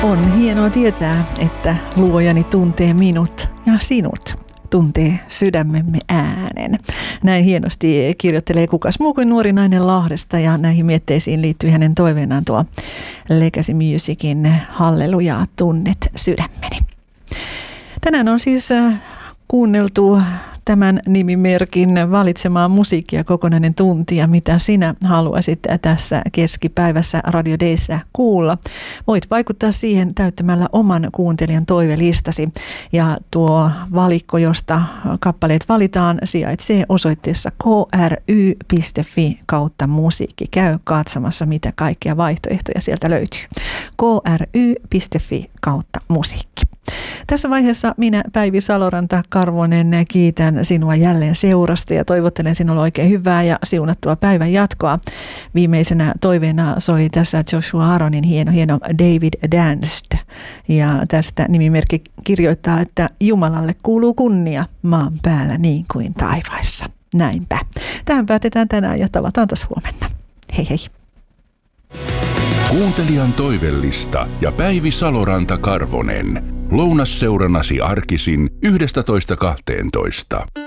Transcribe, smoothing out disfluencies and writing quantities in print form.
On hienoa tietää, että luojani tuntee minut ja sinut tuntee sydämemme äänen. Näin hienosti kirjoittelee kukas muu kuin nuori nainen Lahdesta, ja näihin mietteisiin liittyy hänen toiveenaan tuo Legacy Musicin Hallelujaa, tunnet sydämeni. Tänään on siis kuunneltu tämän nimimerkin valitsemaa musiikkia kokonainen tunti, ja mitä sinä haluaisit tässä keskipäivässä Radio Dayssä kuulla. Voit vaikuttaa siihen täyttämällä oman kuuntelijan toivelistasi, ja tuo valikko, josta kappaleet valitaan, sijaitsee osoitteessa kry.fi/musiikki. Käy katsomassa, mitä kaikkia vaihtoehtoja sieltä löytyy. kry.fi/musiikki. Tässä vaiheessa minä, Päivi Saloranta-Karvonen, kiitän sinua jälleen seurasta ja toivottelen sinulle oikein hyvää ja siunattua päivän jatkoa. Viimeisenä toiveena soi tässä Joshua Aaronin hieno David Danced, ja tästä nimimerkki kirjoittaa, että Jumalalle kuuluu kunnia maan päällä niin kuin taivaissa. Näinpä. Tähän päätetään tänään ja tavataan taas huomenna. Hei hei. Kuuntelijan toivellista ja Päivi Saloranta-Karvonen. Lounasseurannasi arkisin 11.12.